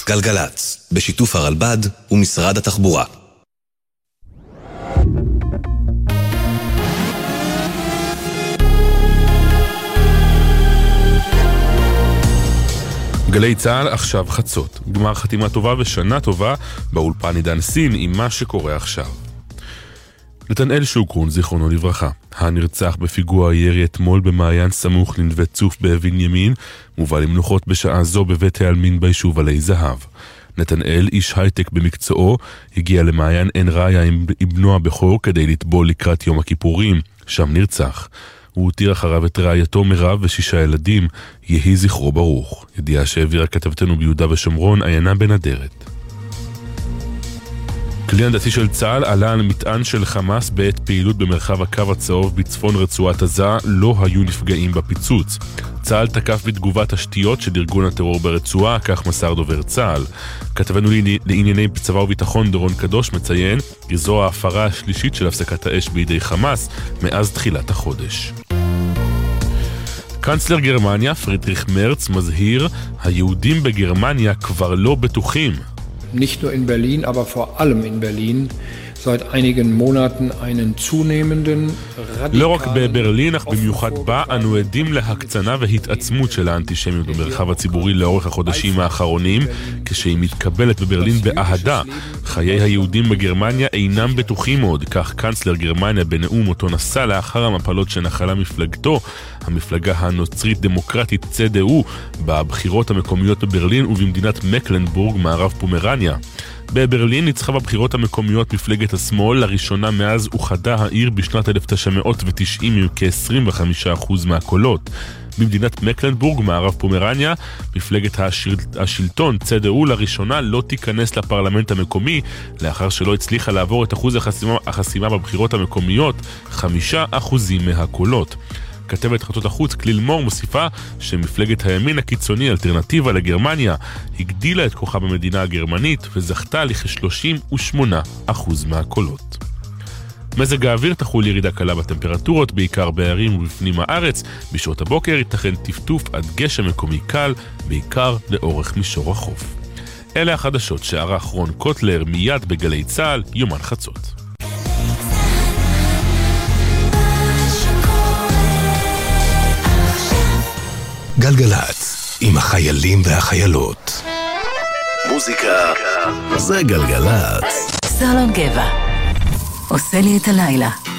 גלגלץ, בשיתוף הרלב"ד ומשרד התחבורה. גלי צהל עכשיו חצות. גמר חתימה טובה ושנה טובה באולפן עידן סין עם מה שקורה עכשיו. נתנאל שוקרון, זיכרונו לברכה, הנרצח בפיגוע ירי אתמול במעיין סמוך לנווה צוף באבן ימין, מובא למנוחות בשעה זו בבית העלמין ביישוב עלי זהב. נתנאל, איש הייטק במקצועו, הגיע למעיין עין ראיה עם בנו הבכור כדי לטבול לקראת יום הכיפורים, שם נרצח. הוא הותיר אחריו את רעייתו מירב ו6 ילדים, יהי זכרו ברוך. ידיעה שהעבירה כתבתנו ביהודה ושומרון, עיינה בן אדרת. כלי הנדסי של צה"ל עלה על מטען של חמאס בעת פעילות במרחב הקו הצהוב בצפון רצועת עזה, לא היו נפגעים בפיצוץ. צה"ל תקף בתגובה תשתיות של ארגון הטרור ברצועה, כך מסר דובר צה"ל. כתבנו לענייני צבא וביטחון דורון קדוש מציין כי זו ההפרה השלישית של הפסקת האש בידי חמאס מאז תחילת החודש. קנצלר גרמניה פרידריך מרץ מזהיר, היהודים בגרמניה כבר לא בטוחים. Nicht nur in Berlin, aber vor allem in Berlin seit einigen Monaten einen zunehmenden לא רק בברלין, אך במיוחד בה אנו עדים להקצנה והתעצמות של האנטישמיות במרחב הציבורי לאורך החודשים האחרונים, כשהיא מתקבלת בברלין באהדה. חיי היהודים בגרמניה אינם בטוחים עוד, כך קנצלר גרמניה בנאום אותו נשא לאחר המפלות שנחלה מפלגתו, המפלגה הנוצרית דמוקרטית CDU, בבחירות המקומיות בברלין ובמדינת מקלנבורג מערב פומרניה. בברלין ניצחה בבחירות המקומיות מפלגת השמאל, לראשונה מאז אוחדה העיר בשנת 1990 עם כ-25% מהקולות. במדינת מקלנבורג, מערב פומרניה, מפלגת השלטון, CDU, לראשונה לא תיכנס לפרלמנט המקומי, לאחר שלא הצליחה לעבור את אחוז החסימה בבחירות המקומיות, 5% מהקולות. כתבת חדשות החוץ כליל מור מוסיפה שמפלגת הימין הקיצוני אלטרנטיבה לגרמניה הגדילה את כוחה במדינה הגרמנית וזכתה לכ-38% מהקולות. מזג האוויר תחול ירידה קלה בטמפרטורות, בעיקר בערים ובפנים הארץ. בשעות הבוקר ייתכן טפטוף עד גשם מקומי קל, בעיקר לאורך מישור החוף. אלה החדשות שערך רון קוטלר מיד בגלי צהל, יומן חצות. גלגלץ, עם החיילים והחיילות. מוזיקה זה גלגלץ. סלון גבע עושה לי את הלילה.